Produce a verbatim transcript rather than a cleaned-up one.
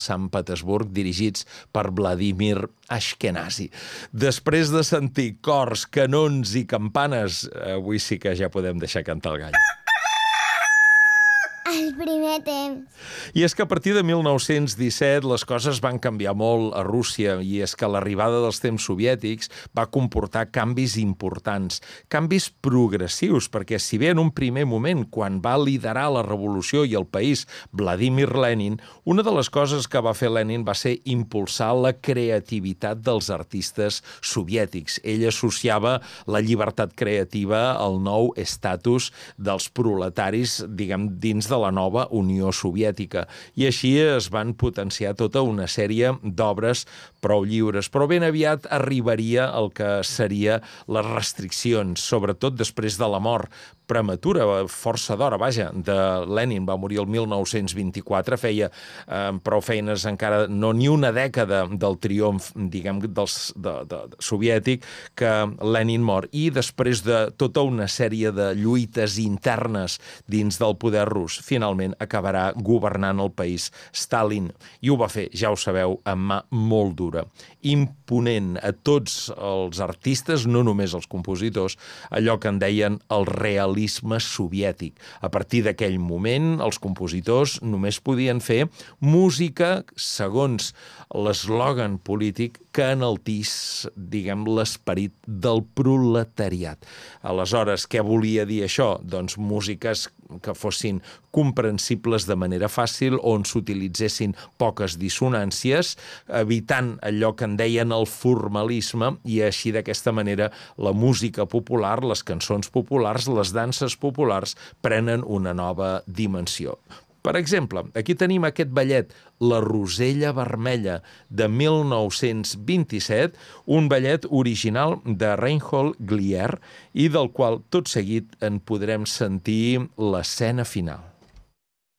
Sant Petersburg, dirigits per Vladimir Ashkenazi. Després de sentir cors, canons i campanes, avui sí que ja podem deixar cantar el gall. El primer temps. I és que a partir de mil nou-cents disset les coses van canviar molt a Rússia, i és que l'arribada dels temps soviètics va comportar canvis importants, canvis progressius, perquè si bé en un primer moment, quan va liderar la revolució i el país Vladimir Lenin, una de les coses que va fer Lenin va ser impulsar la creativitat dels artistes soviètics. Ell associava la llibertat creativa al nou estatus dels proletaris, diguem, dins de la nova Unió Soviètica. I així es van potenciar tota una sèrie d'obres prou lliures. Però ben aviat arribaria el que seria les restriccions, sobretot després de la mort prematura, força d'hora, vaja, de Lenin. Va morir el mil nou-cents vint-i-quatre, feia eh, prou feines encara, no ni una dècada del triomf, diguem, dels, de, de, de, soviètic, que Lenin mor. I després de tota una sèrie de lluites internes dins del poder rus, finalment acabarà governant el país Stalin. I ho va fer, ja ho sabeu, amb mà molt dura, imponent a tots els artistes, no només els compositors, allò que en deien el realisme soviètic. A partir d'aquell moment, els compositors només podien fer música segons l'eslògan polític que enaltís, diguem, l'esperit del proletariat. Aleshores, què volia dir això? Doncs músiques que fossin comprensibles de manera fàcil, on s'utilitzessin poques dissonàncies, evitant allò que en deien el formalisme, i així d'aquesta manera la música popular, les cançons populars, les danses populars prenen una nova dimensió. Per exemple, aquí tenim aquest ballet, La Rosella Vermella, de mil nou-cents vint-i-set, un ballet original de Reinhold Glier i del qual tot seguit en podrem sentir l'escena final.